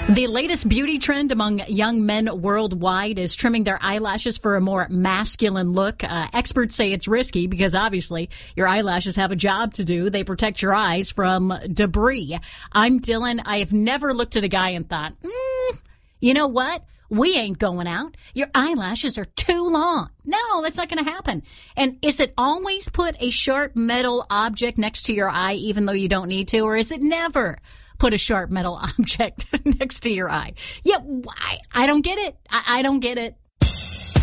The latest beauty trend among young men worldwide is trimming their eyelashes for a more masculine look. Experts say it's risky because obviously your eyelashes have a job to do. They protect your eyes from debris. I'm Dylan. I have never looked at a guy and thought, you know what? We ain't going out. Your eyelashes are too long. No, that's not going to happen. And is it always put a sharp metal object next to your eye even though you don't need to? Or is it never put a sharp metal object next to your eye? Yeah, I don't get it. I don't get it.